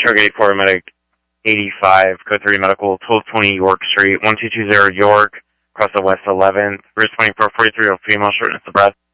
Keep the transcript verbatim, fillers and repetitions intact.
Stroke eighty-four, Medic eighty-five, Code three Medical, twelve twenty York Street, one two two zero York, across the West eleventh, Risk twenty-four forty-three, female, shortness of breath.